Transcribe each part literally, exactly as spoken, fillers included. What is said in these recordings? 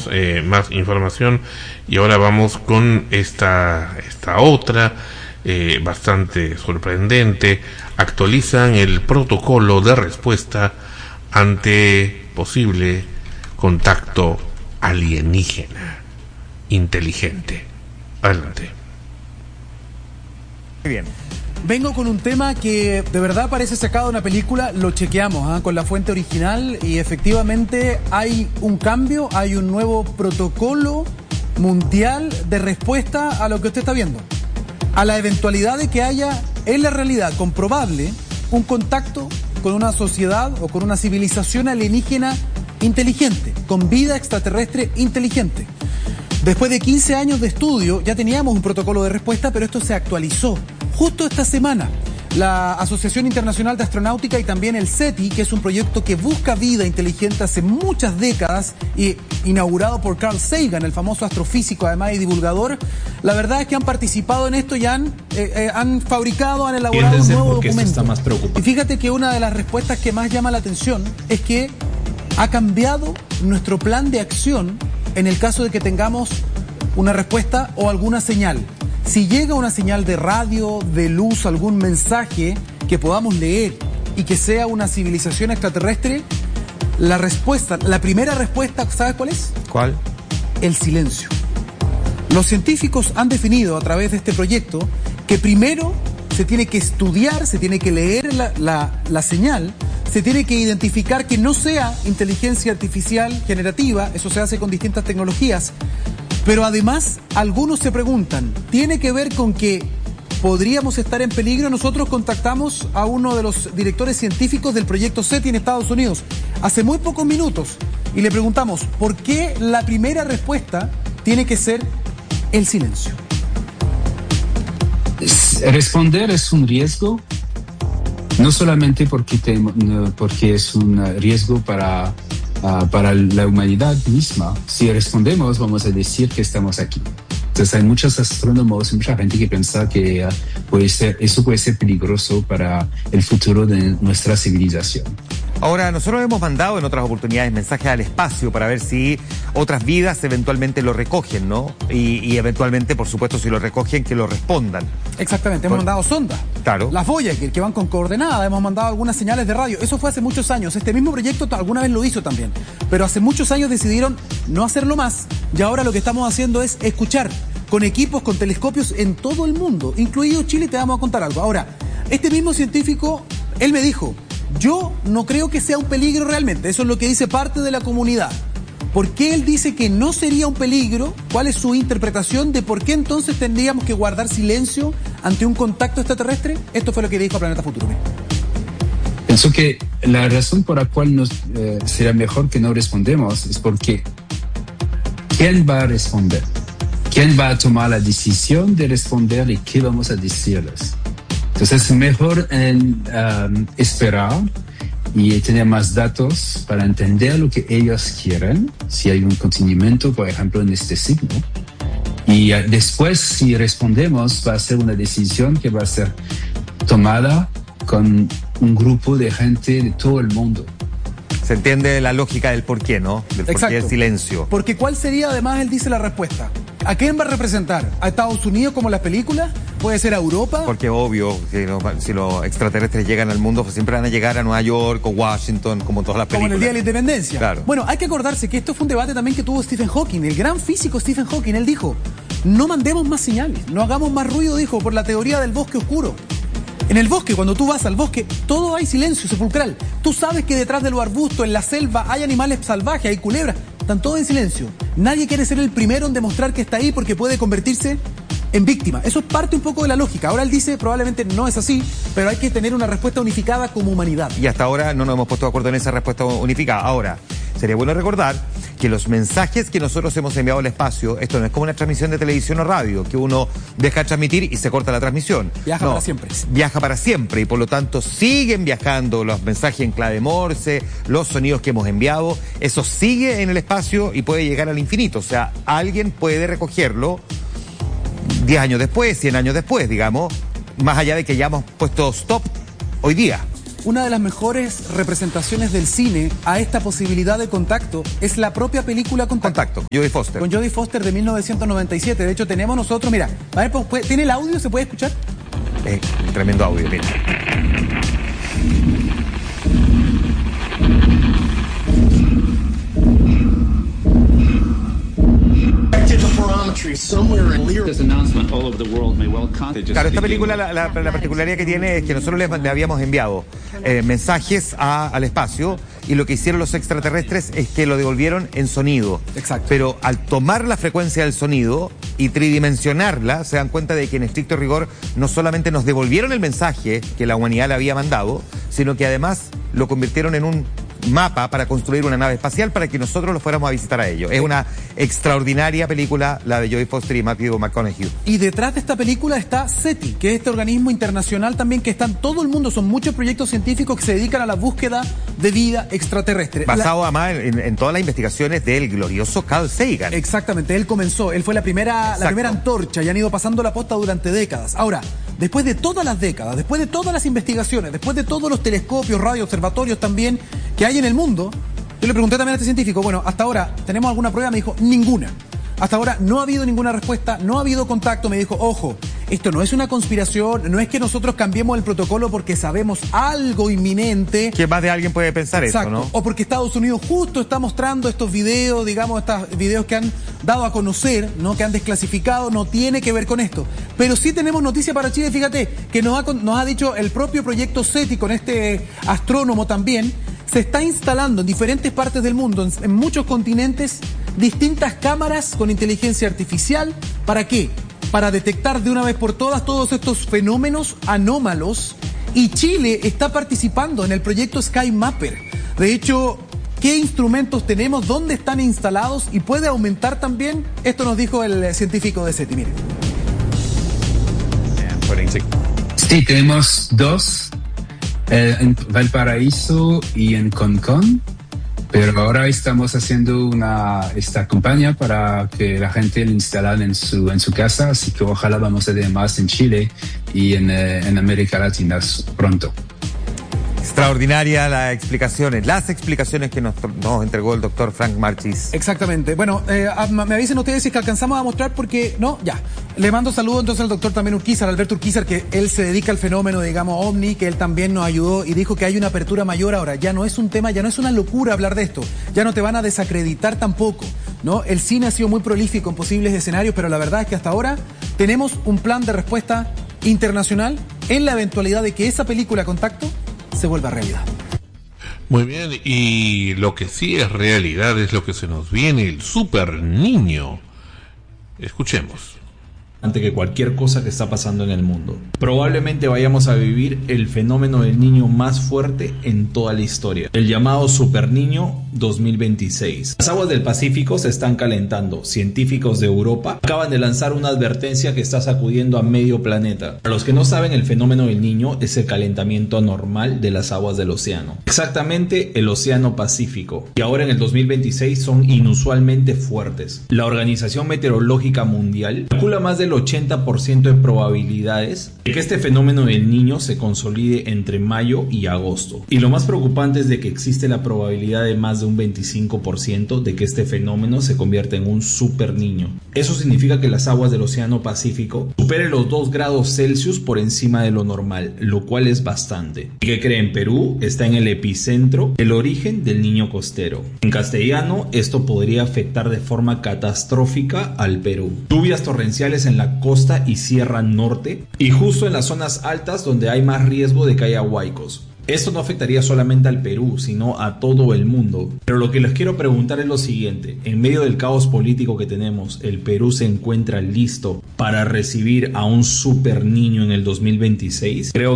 tenemos eh, más información y ahora vamos con esta, esta otra, eh, bastante sorprendente. Actualizan el protocolo de respuesta ante posible contacto alienígena inteligente. Adelante. Muy bien. Vengo con un tema que de verdad parece sacado de una película, lo chequeamos ¿eh? con la fuente original y efectivamente hay un cambio, hay un nuevo protocolo mundial de respuesta a lo que usted está viendo. A la eventualidad de que haya en la realidad comprobable un contacto con una sociedad o con una civilización alienígena inteligente, con vida extraterrestre inteligente. Después de quince años de estudio ya teníamos un protocolo de respuesta, pero esto se actualizó. Justo esta semana, la Asociación Internacional de Astronáutica y también el SETI, que es un proyecto que busca vida inteligente hace muchas décadas y inaugurado por Carl Sagan, el famoso astrofísico además y divulgador, la verdad es que han participado en esto y han, eh, eh, han fabricado, han elaborado un nuevo documento. Está más preocupante. Y fíjate que una de las respuestas que más llama la atención es que ha cambiado nuestro plan de acción en el caso de que tengamos una respuesta o alguna señal. Si llega una señal de radio, de luz, algún mensaje que podamos leer y que sea una civilización extraterrestre, la respuesta, la primera respuesta, ¿sabes cuál es? ¿Cuál? El silencio. Los científicos han definido a través de este proyecto que primero se tiene que estudiar, se tiene que leer la, la, la señal, se tiene que identificar que no sea inteligencia artificial generativa, eso se hace con distintas tecnologías. Pero además, algunos se preguntan, ¿tiene que ver con que podríamos estar en peligro? Nosotros contactamos a uno de los directores científicos del proyecto SETI en Estados Unidos hace muy pocos minutos y le preguntamos, ¿por qué la primera respuesta tiene que ser el silencio? Responder es un riesgo, no solamente porque, te, porque es un riesgo para... Uh, para la humanidad misma. Si respondemos, vamos a decir que estamos aquí. Entonces hay muchos astrónomos y mucha gente que piensa que uh, puede ser, eso puede ser peligroso para el futuro de nuestra civilización. Ahora, nosotros hemos mandado en otras oportunidades mensajes al espacio para ver si otras vidas eventualmente lo recogen, ¿no? Y, y eventualmente, por supuesto, si lo recogen, que lo respondan. Exactamente, hemos Por... mandado sondas. Claro. Las Voyager, que van con coordenadas, hemos mandado algunas señales de radio. Eso fue hace muchos años. Este mismo proyecto alguna vez lo hizo también. Pero hace muchos años decidieron no hacerlo más. Y ahora lo que estamos haciendo es escuchar con equipos, con telescopios en todo el mundo, incluido Chile. Te vamos a contar algo. Ahora, este mismo científico, él me dijo, yo no creo que sea un peligro realmente. Eso es lo que dice parte de la comunidad. ¿Por qué él dice que no sería un peligro? ¿Cuál es su interpretación de por qué entonces tendríamos que guardar silencio ante un contacto extraterrestre? Esto fue lo que dijo a Planeta Futuro. Pienso que la razón por la cual nos, eh, será mejor que no respondemos es porque ¿quién va a responder? ¿Quién va a tomar la decisión de responder y qué vamos a decirles? Entonces es mejor en, um, esperar y tener más datos para entender lo que ellos quieren, si hay un continuamiento, por ejemplo, en este signo. Y uh, después, si respondemos, va a ser una decisión que va a ser tomada con un grupo de gente de todo el mundo. Se entiende la lógica del por qué, ¿no? Del por qué el silencio. Porque ¿cuál sería, además, él dice la respuesta? ¿A quién va a representar? ¿A Estados Unidos como las películas? ¿Puede ser a Europa? Porque obvio, si los, si los extraterrestres llegan al mundo, pues siempre van a llegar a Nueva York o Washington, como todas las películas. Como en el Día de la Independencia. Claro. Bueno, hay que acordarse que esto fue un debate también que tuvo Stephen Hawking, el gran físico Stephen Hawking. Él dijo, no mandemos más señales, no hagamos más ruido, dijo, por la teoría del bosque oscuro. En el bosque, cuando tú vas al bosque, todo hay silencio sepulcral. Tú sabes que detrás de los arbustos, en la selva, hay animales salvajes, hay culebras. Están todos en silencio. Nadie quiere ser el primero en demostrar que está ahí porque puede convertirse en víctima. Eso es parte un poco de la lógica. Ahora él dice, probablemente no es así, pero hay que tener una respuesta unificada como humanidad. Y hasta ahora no nos hemos puesto de acuerdo en esa respuesta unificada. Ahora, sería bueno recordar que los mensajes que nosotros hemos enviado al espacio, esto no es como una transmisión de televisión o radio, que uno deja de transmitir y se corta la transmisión. Viaja no, para siempre. Viaja para siempre y por lo tanto siguen viajando los mensajes en clave Morse, los sonidos que hemos enviado, eso sigue en el espacio y puede llegar al infinito. O sea, alguien puede recogerlo diez años después, cien años después, digamos, más allá de que ya hemos puesto stop hoy día. una de las mejores representaciones del cine a esta posibilidad de contacto es la propia película Contacto. Contacto, Jodie Foster. Con Jodie Foster de mil novecientos noventa y siete. De hecho, tenemos nosotros, mira, a ver, ¿tiene el audio? ¿Se puede escuchar? Eh, tremendo audio, mira. Claro, esta película la, la, la particularidad que tiene es que nosotros le, le habíamos enviado eh, mensajes a, al espacio y lo que hicieron los extraterrestres es que lo devolvieron en sonido. Exacto. Pero al tomar la frecuencia del sonido y tridimensionarla, se dan cuenta de que en estricto rigor no solamente nos devolvieron el mensaje que la humanidad le había mandado, sino que además lo convirtieron en un mapa para construir una nave espacial para que nosotros lo fuéramos a visitar a ellos. Es una extraordinaria película, la de Jodie Foster y Matthew McConaughey. Y detrás de esta película está SETI, que es este organismo internacional también que está en todo el mundo. Son muchos proyectos científicos que se dedican a la búsqueda de vida extraterrestre. Basado la... además en, en todas las investigaciones del glorioso Carl Sagan. Exactamente, él comenzó, él fue la primera, la primera antorcha y han ido pasando la posta durante décadas. Ahora, después de todas las décadas, después de todas las investigaciones, después de todos los telescopios, radio, observatorios también que hay en el mundo, yo le pregunté también a este científico, bueno, hasta ahora, ¿tenemos alguna prueba? Me dijo, ninguna. Hasta ahora no ha habido ninguna respuesta, no ha habido contacto. Me dijo, ojo, esto no es una conspiración, no es que nosotros cambiemos el protocolo porque sabemos algo inminente. Que más de alguien puede pensar. Exacto. Eso, ¿no? O porque Estados Unidos justo está mostrando estos videos, digamos, estos videos que han dado a conocer, ¿no? Que han desclasificado, no tiene que ver con esto. Pero sí tenemos noticia para Chile, fíjate, que nos ha, nos ha dicho el propio proyecto SETI con este astrónomo también. Se está instalando en diferentes partes del mundo, en, en muchos continentes, distintas cámaras con inteligencia artificial. ¿Para qué? Para detectar de una vez por todas todos estos fenómenos anómalos. Y Chile está participando en el proyecto Sky Mapper. De hecho, ¿qué instrumentos tenemos? ¿Dónde están instalados? Y puede aumentar también. Esto nos dijo el científico de SETI. Miren. Sí, tenemos dos. Eh, en Valparaíso y en Concón, pero ahora estamos haciendo una esta campaña para que la gente lo instale en su en su casa, así que ojalá vamos a tener más en Chile y en, eh, en América Latina pronto. Extraordinaria las explicaciones, las explicaciones que nos, nos entregó el doctor Frank Marchis. Exactamente. Bueno, eh, me avisen ustedes si es que alcanzamos a mostrar porque, no, ya. Le mando saludos entonces al doctor también Urquizar, Alberto Urquizar, que él se dedica al fenómeno, digamos, ovni, que él también nos ayudó y dijo que hay una apertura mayor ahora. Ya no es un tema, ya no es una locura hablar de esto. Ya no te van a desacreditar tampoco, ¿no? El cine ha sido muy prolífico en posibles escenarios, pero la verdad es que hasta ahora tenemos un plan de respuesta internacional en la eventualidad de que esa película Contacto se vuelva realidad. Muy bien, y lo que sí es realidad es lo que se nos viene, el super niño. Escuchemos. Ante que cualquier cosa que está pasando en el mundo. Probablemente vayamos a vivir el fenómeno del niño más fuerte en toda la historia, el llamado Super Niño dos mil veintiséis. Las aguas del Pacífico se están calentando. Científicos de Europa acaban de lanzar una advertencia que está sacudiendo a medio planeta. Para los que no saben, el fenómeno del niño es el calentamiento anormal de las aguas del océano. Exactamente el océano Pacífico. Y ahora en el dos mil veintiséis son inusualmente fuertes. La Organización Meteorológica Mundial calcula más del ochenta por ciento de probabilidades de que este fenómeno del niño se consolide entre mayo y agosto. Y lo más preocupante es de que existe la probabilidad de más de un veinticinco por ciento de que este fenómeno se convierta en un super niño. Eso significa que las aguas del océano Pacífico superen los dos grados Celsius por encima de lo normal, lo cual es bastante. ¿Y qué creen? Perú está en el epicentro del origen del niño costero. En castellano, esto podría afectar de forma catastrófica al Perú. Lluvias torrenciales en la costa y sierra norte y justo en las zonas altas donde hay más riesgo de que haya huaicos. Esto no afectaría solamente al Perú, sino a todo el mundo. Pero lo que les quiero preguntar es lo siguiente: en medio del caos político que tenemos, ¿el Perú se encuentra listo para recibir a un super niño en el dos mil veintiséis? Creo.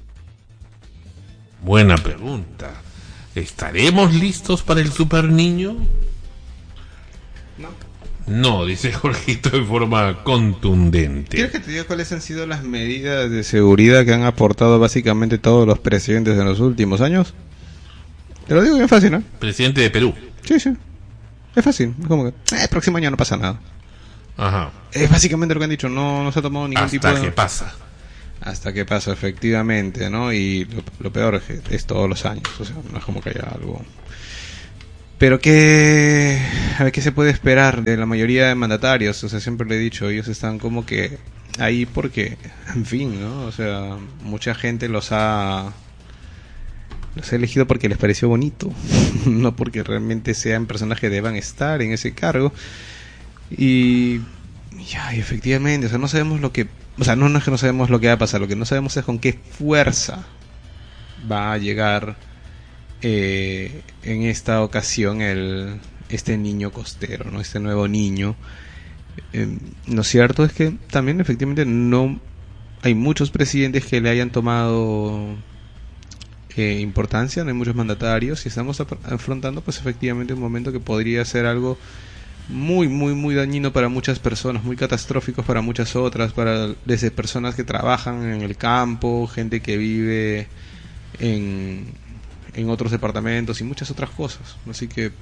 Buena pregunta. ¿Estaremos listos para el super niño? No. No, dice Jorgito de forma contundente. ¿Quieres que te diga cuáles han sido las medidas de seguridad que han aportado básicamente todos los presidentes en los últimos años? Te lo digo bien fácil, ¿no? Presidente de Perú. Sí, sí. Es fácil. Es como que, eh, el próximo año no pasa nada. Ajá. Es básicamente lo que han dicho. No, no se ha tomado ningún Hasta tipo de... que pasa. hasta que pasa efectivamente, ¿no? Y lo, lo peor es que es todos los años, o sea, no es como que haya algo. Pero qué, a ver, ¿qué se puede esperar de la mayoría de mandatarios? O sea, siempre le he dicho, ellos están como que ahí porque, en fin, ¿no? O sea, mucha gente los ha los ha elegido porque les pareció bonito, no porque realmente sean personas que deban estar en ese cargo. Y ya, y efectivamente, o sea, no sabemos lo que, o sea, no, no es que no sabemos lo que va a pasar, lo que no sabemos es con qué fuerza va a llegar eh, en esta ocasión el este niño costero, ¿no? Este nuevo niño. Eh, lo cierto es que también efectivamente no hay muchos presidentes que le hayan tomado eh, importancia, no hay muchos mandatarios, y estamos afrontando pues efectivamente un momento que podría ser algo muy, muy, muy dañino para muchas personas, muy catastróficos para muchas otras, para desde personas que trabajan en el campo, gente que vive en, en otros departamentos y muchas otras cosas. Así que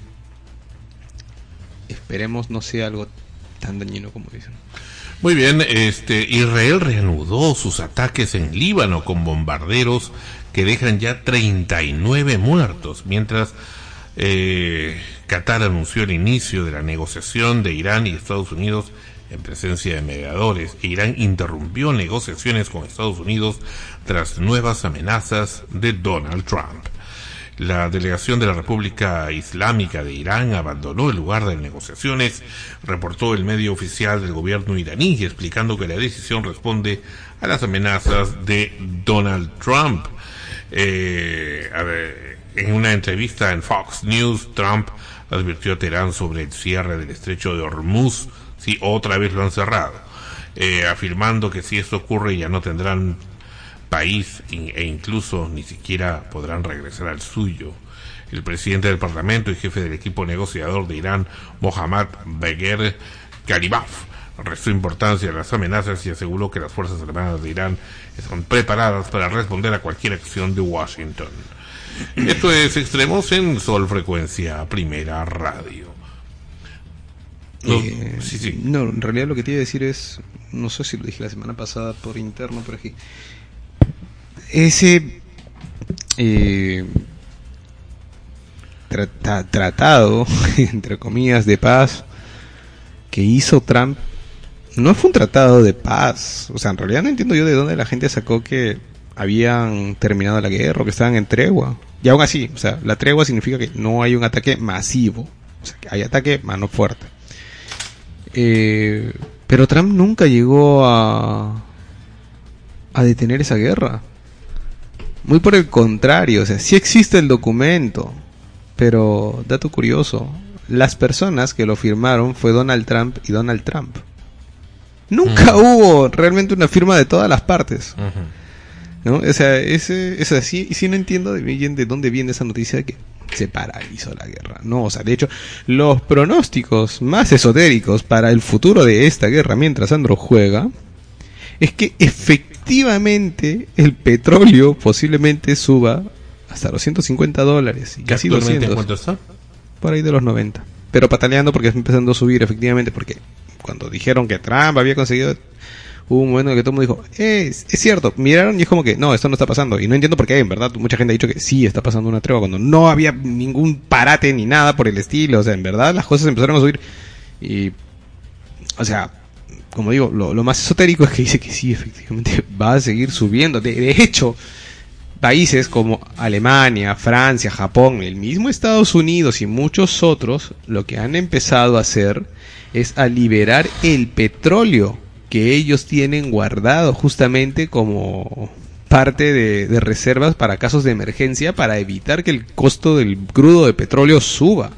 esperemos no sea algo tan dañino como dicen. Muy bien, este Israel reanudó sus ataques en Líbano con bombarderos que dejan ya treinta y nueve muertos, mientras eh, Qatar anunció el inicio de la negociación de Irán y Estados Unidos en presencia de mediadores. Irán interrumpió negociaciones con Estados Unidos tras nuevas amenazas de Donald Trump. La delegación de la República Islámica de Irán abandonó el lugar de negociaciones, reportó el medio oficial del gobierno iraní, explicando que la decisión responde a las amenazas de Donald Trump. Eh, a ver, en una entrevista en Fox News, Trump advirtió a Teherán sobre el cierre del estrecho de Hormuz, si otra vez lo han cerrado, eh, afirmando que si esto ocurre ya no tendrán país e incluso ni siquiera podrán regresar al suyo. El presidente del Parlamento y jefe del equipo negociador de Irán, Mohammad Bagher Ghalibaf, restó importancia a las amenazas y aseguró que las fuerzas armadas de Irán están preparadas para responder a cualquier acción de Washington. Esto es Extremos en Sol Frecuencia Primera Radio. No, eh, sí, sí. no, en realidad lo que te iba a decir es, no sé si lo dije la semana pasada por interno, pero aquí ese eh, trata, tratado, entre comillas, de paz que hizo Trump, no fue un tratado de paz. O sea, en realidad no entiendo yo de dónde la gente sacó que habían terminado la guerra o que estaban en tregua. Y aún así, o sea, la tregua significa que no hay un ataque masivo, o sea, que hay ataque mano fuerte. Eh, pero Trump nunca llegó a a detener esa guerra. Muy por el contrario, o sea, sí existe el documento, pero, dato curioso, las personas que lo firmaron fue Donald Trump y Donald Trump. Nunca uh-huh. hubo realmente una firma de todas las partes. Uh-huh. ¿No? O sea, ese, es así, y sí no entiendo de, de dónde viene esa noticia de que se paralizó la guerra. No, o sea, de hecho, los pronósticos más esotéricos para el futuro de esta guerra mientras Andro juega es que efectivamente el petróleo posiblemente suba hasta los ciento cincuenta dólares y casi doscientos. ¿Cuánto está? Por ahí de los noventa. Pero pataleando porque está empezando a subir efectivamente, porque cuando dijeron que Trump había conseguido, hubo un momento en que todo el mundo dijo, es, es cierto, miraron y es como que no, esto no está pasando. Y no entiendo por qué, en verdad, mucha gente ha dicho que sí está pasando una tregua cuando no había ningún parate ni nada por el estilo. O sea, en verdad las cosas empezaron a subir y, o sea, como digo, lo, lo más esotérico es que dice que sí, efectivamente va a seguir subiendo. De, de hecho, países como Alemania, Francia, Japón, el mismo Estados Unidos y muchos otros, lo que han empezado a hacer es a liberar el petróleo que ellos tienen guardado justamente como parte de, de reservas para casos de emergencia, para evitar que el costo del crudo de petróleo suba.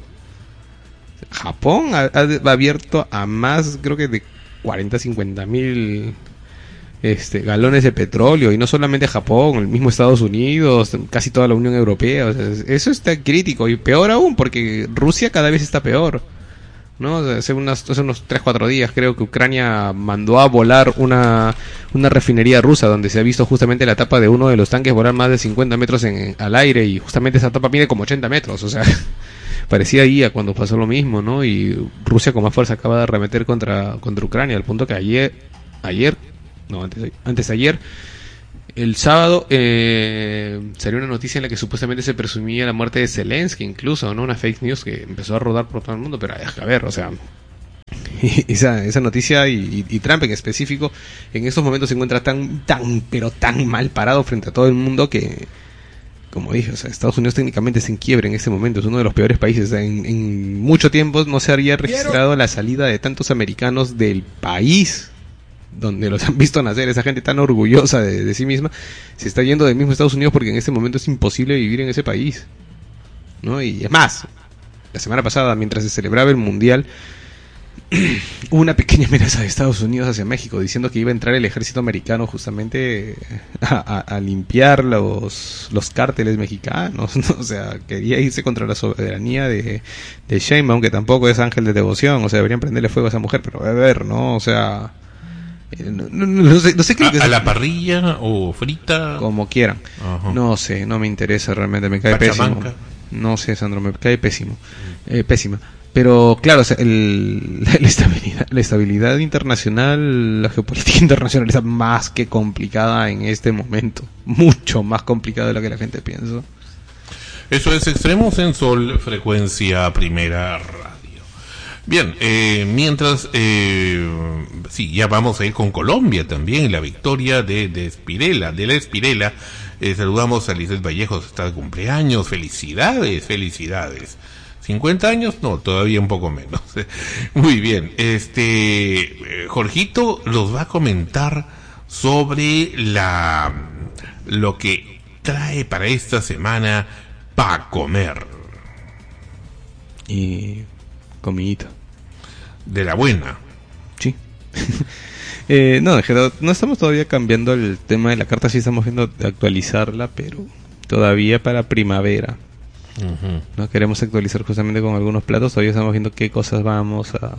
Japón ha, ha abierto a más, creo que de cuarenta, cincuenta mil este, galones de petróleo, y no solamente Japón, el mismo Estados Unidos, casi toda la Unión Europea. O sea, eso está crítico, y peor aún porque Rusia cada vez está peor, ¿no? O sea, hace, unas, hace unos tres cuatro días creo que Ucrania mandó a volar una, una refinería rusa donde se ha visto justamente la tapa de uno de los tanques volar más de cincuenta metros en, al aire, y justamente esa tapa mide como ochenta metros, o sea, parecía I A cuando pasó lo mismo, ¿no? Y Rusia con más fuerza acaba de arremeter contra, contra Ucrania, al punto que ayer, ayer, no, antes, antes de ayer, el sábado eh, salió una noticia en la que supuestamente se presumía la muerte de Zelensky, incluso, ¿no? Una fake news que empezó a rodar por todo el mundo, pero a ver, o sea, esa, esa noticia y, y, y Trump en específico en estos momentos se encuentra tan, tan, pero tan mal parado frente a todo el mundo que, como dije, o sea, Estados Unidos técnicamente está en quiebre en este momento, es uno de los peores países. O sea, en, en mucho tiempo no se había registrado la salida de tantos americanos del país donde los han visto nacer, esa gente tan orgullosa de, de sí misma, se está yendo del mismo Estados Unidos porque en este momento es imposible vivir en ese país, ¿no? Y es más, la semana pasada, mientras se celebraba el Mundial, hubo una pequeña amenaza de Estados Unidos hacia México, diciendo que iba a entrar el ejército americano justamente a, a, a limpiar los, los cárteles mexicanos, ¿no? O sea, quería irse contra la soberanía de, de Sheinbaum, que tampoco es ángel de devoción, o sea, deberían prenderle fuego a esa mujer, pero a ver, ¿no? O sea... No, no, no sé, no sé qué a, que a la parrilla o frita, como quieran. Ajá. No sé, no me interesa realmente, me cae Pachamanca. Pésimo. No sé, Sandro, me cae pésimo, eh, pésima. Pero claro, o sea, el, la estabilidad, la estabilidad internacional, la geopolítica internacional está más que complicada en este momento, mucho más complicada de lo que la gente piensa. Eso es Extremos en Sol, frecuencia primera radio. Bien, eh, mientras, eh, sí, ya vamos a ir con Colombia también, la victoria de, de Espirela, de la Espirela. Eh, saludamos a Lizeth Vallejos, está de cumpleaños, felicidades, felicidades. ¿cincuenta años? No, todavía un poco menos. Muy bien, este, eh, Jorgito los va a comentar sobre la, lo que trae para esta semana pa' comer. Y... comidita. De la buena. Sí. eh, no, Gerardo, no estamos todavía cambiando el tema de la carta, sí estamos viendo de actualizarla, pero todavía para primavera. Uh-huh. No queremos actualizar justamente con algunos platos, todavía estamos viendo qué cosas vamos a,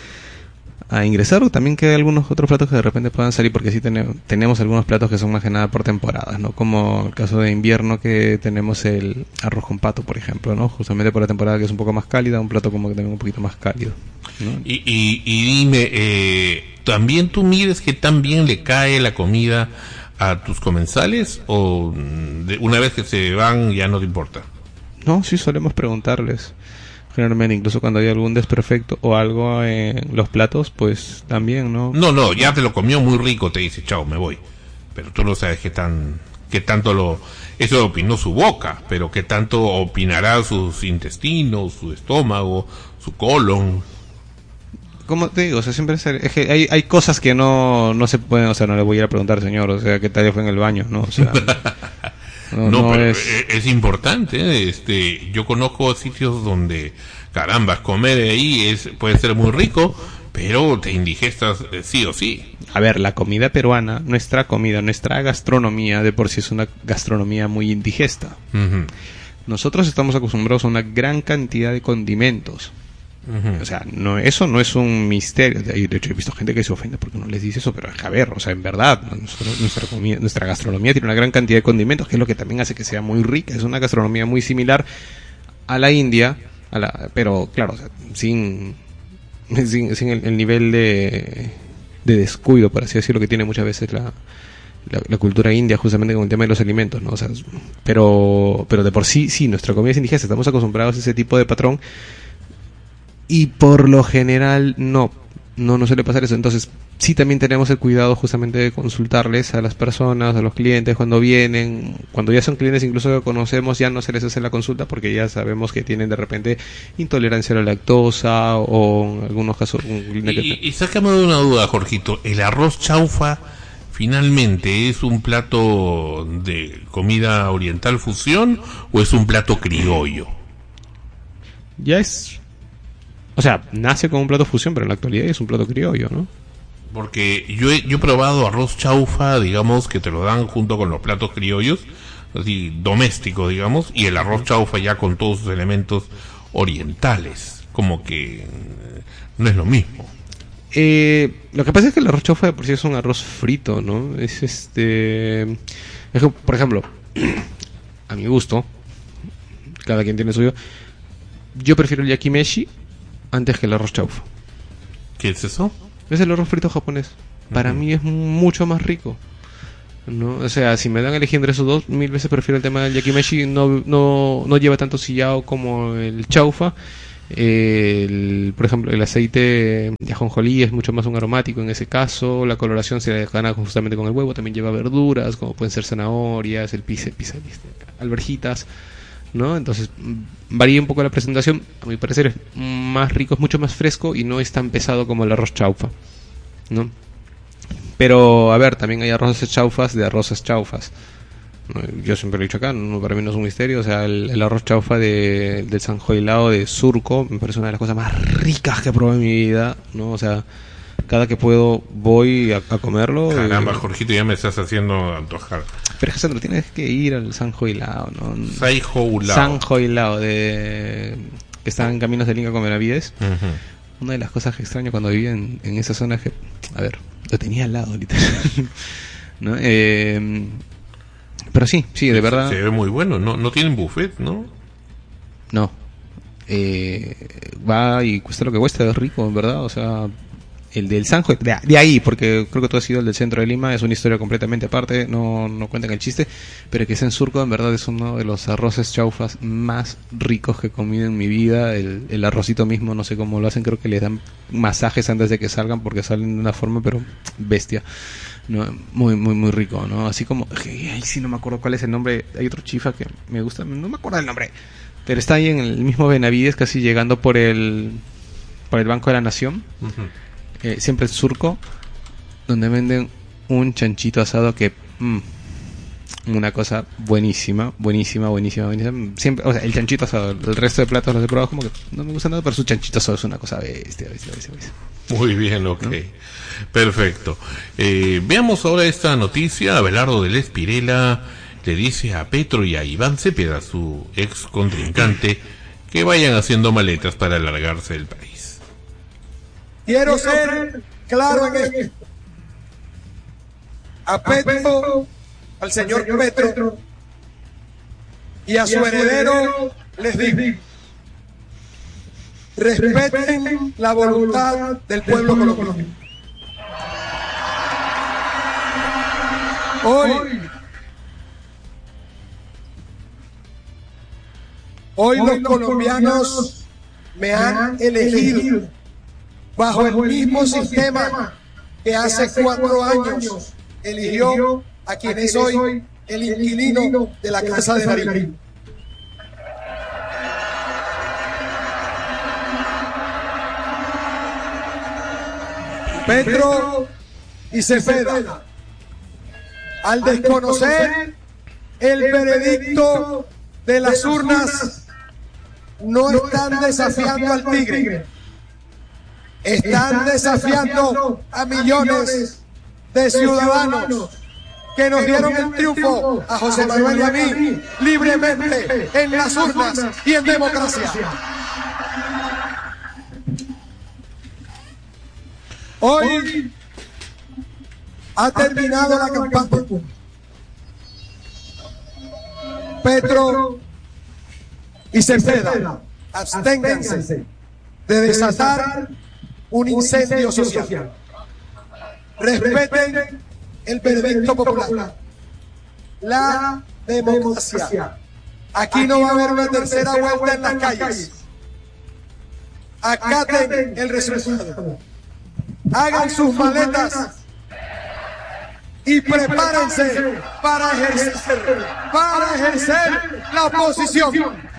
a ingresar, o también que hay algunos otros platos que de repente puedan salir, porque sí tenemos, tenemos algunos platos que son más que nada por temporadas, ¿no? Como el caso de invierno, que tenemos el arroz con pato, por ejemplo, ¿no? Justamente por la temporada que es un poco más cálida, un plato como que también un poquito más cálido, ¿no? Y, y, y dime, eh, ¿también tú mides que tan bien le cae la comida a tus comensales, o de una vez que se van ya no te importa? No, sí solemos preguntarles. Generalmente, incluso cuando hay algún desperfecto o algo en los platos, pues también, ¿no? No, no, ya te lo comió muy rico, te dice, chao, me voy. Pero tú no sabes qué tan, qué tanto lo, eso opinó su boca, pero qué tanto opinará sus intestinos, su estómago, su colon. Como te digo, o sea, siempre es, es que hay, hay cosas que no, no se pueden, o sea, no le voy a ir a preguntar, señor, o sea, qué tal fue en el baño, ¿no? O sea... No, no, no, pero es... es importante, este, yo conozco sitios donde, caramba, comer ahí es, puede ser muy rico, pero te indigestas eh, sí o sí. A ver, la comida peruana, nuestra comida, nuestra gastronomía, de por sí es una gastronomía muy indigesta. Uh-huh. Nosotros estamos acostumbrados a una gran cantidad de condimentos. Uh-huh. O sea, no, eso no es un misterio. De hecho, he visto gente que se ofende porque no les dice eso, pero a ver, o sea, en verdad, nosotros, nuestra, comida, nuestra gastronomía tiene una gran cantidad de condimentos, que es lo que también hace que sea muy rica. Es una gastronomía muy similar a la India, a la, pero claro, o sea, sin, sin, sin el, el nivel de, de descuido, por así decirlo, que tiene muchas veces la, la, la cultura india, justamente con el tema de los alimentos, ¿no? O sea, pero, pero de por sí, sí, nuestra comida es indigesta, estamos acostumbrados a ese tipo de patrón. Y por lo general no, no nos suele pasar eso. Entonces sí también tenemos el cuidado justamente de consultarles a las personas, a los clientes cuando vienen. Cuando ya son clientes incluso que conocemos, ya no se les hace la consulta porque ya sabemos que tienen de repente intolerancia a la lactosa o en algunos casos... Un... Y, y sácame de una duda, Jorgito, ¿el arroz chaufa finalmente es un plato de comida oriental fusión o es un plato criollo? Ya es... O sea, nace como un plato fusión, pero en la actualidad es un plato criollo, ¿no? Porque yo he, yo he probado arroz chaufa, digamos, que te lo dan junto con los platos criollos, así, doméstico, digamos, y el arroz chaufa ya con todos sus elementos orientales, como que no es lo mismo. Eh, lo que pasa es que el arroz chaufa de por sí es un arroz frito, ¿no? Es este... Es que, por ejemplo, a mi gusto, cada quien tiene suyo, yo prefiero el yakimeshi antes que el arroz chaufa. ¿Qué es eso? Es el arroz frito japonés. Para uh-huh. mí es mucho más rico. ¿no? O sea, si me dan a elegir entre esos dos, mil veces prefiero el tema del yakimeshi. No, no, no lleva tanto sillao como el chaufa. El, por ejemplo, el aceite de ajonjolí es mucho más un aromático en ese caso. La coloración se gana justamente con el huevo. También lleva verduras, como pueden ser zanahorias, el pise, pise, alverjitas, ¿no? Entonces varía un poco la presentación. A mi parecer es más rico, es mucho más fresco y no es tan pesado como el arroz chaufa, ¿no? Pero, a ver, también hay arroces chaufas de arroces chaufas. Yo siempre lo he dicho acá, no, para mí no es un misterio. O sea, el, el arroz chaufa de, del sanjoilao de Surco me parece una de las cosas más ricas que he probado en mi vida, ¿no? O sea, cada que puedo voy a, a comerlo. Caramba, y... Jorgito, ya me estás haciendo antojar. Pero es que, Sandro, tienes que ir al sanjoilao, ¿no? Sanjoilao. Sanjoilao, de... que está en Caminos del Inca con Benavides. Uh-huh. Una de las cosas que extraño cuando vivía en, en esa zona es que, a ver, lo tenía al lado, literal. ¿No? Eh... Pero sí, sí, de se, verdad. Se ve muy bueno. No, no tienen buffet, ¿no? No. Eh, va y cuesta lo que cuesta, es rico, en verdad. O sea, el del Sanjo, de, de ahí, porque creo que tú has sido el del centro de Lima, es una historia completamente aparte, no, no cuentan el chiste. Pero que es en Surco, en verdad, es uno de los arroces chaufas más ricos que he comido en mi vida. El, el arrocito mismo, no sé cómo lo hacen, creo que les dan masajes antes de que salgan, porque salen de una forma, pero bestia. No, muy, muy, muy rico, ¿no? Así como, ay, sí, no me acuerdo cuál es el nombre. Hay otro chifa que me gusta, no me acuerdo el nombre, pero está ahí en el mismo Benavides, casi llegando por el por el Banco de la Nación. Uh-huh. eh, siempre el Surco, donde venden un chanchito asado que mmm, una cosa buenísima, buenísima, buenísima, buenísima. Siempre, o sea, el chanchito asado, el resto de platos los he probado como que no me gusta nada, pero su chanchito asado es una cosa bestia, bestia, bestia, bestia. Muy bien, ok. ¿No? Perfecto. Eh, veamos ahora esta noticia. Abelardo del Espirela le dice a Petro y a Iván Cepeda, su ex contrincante, que vayan haciendo maletas para alargarse del país. Quiero ser claro en esto. A Petro, al señor Petro y a su heredero les digo: respeten la voluntad del pueblo colombiano. Hoy, hoy los colombianos me han elegido bajo el mismo sistema que hace cuatro años eligió a quien es hoy el inquilino de la Casa de Nariño. Petro y Cepeda, al desconocer el veredicto de las urnas, no están desafiando al tigre, están desafiando a millones de ciudadanos que nos dieron el triunfo a José Manuel y a mí libremente en las urnas y en democracia. Hoy ha terminado la campaña. Petro y Cepeda, absténganse de desatar un incendio social. Respeten el veredicto popular, la democracia. Aquí no va a haber una tercera vuelta en las calles. Acaten el resultado. Hagan sus maletas y prepárense para ejercer, para ejercer la oposición.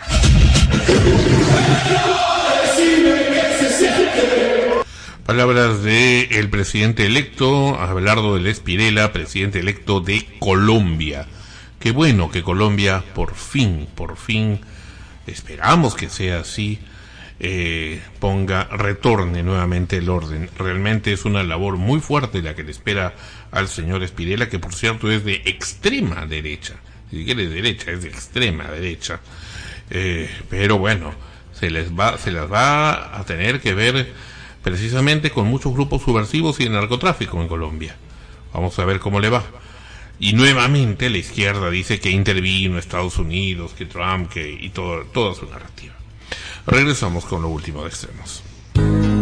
Palabras de el presidente electo, Abelardo del Espirela, presidente electo de Colombia. Qué bueno que Colombia por fin, por fin, esperamos que sea así, eh, ponga, retorne nuevamente el orden. Realmente es una labor muy fuerte la que le espera al señor Espirela, que por cierto es de extrema derecha. Si quiere derecha, es de extrema derecha. Eh, pero bueno, se les va, se las va a tener que ver precisamente con muchos grupos subversivos y de narcotráfico en Colombia. Vamos a ver cómo le va. Y nuevamente la izquierda dice que intervino Estados Unidos, que Trump, que y todo, toda su narrativa. Regresamos con lo último de Extremos.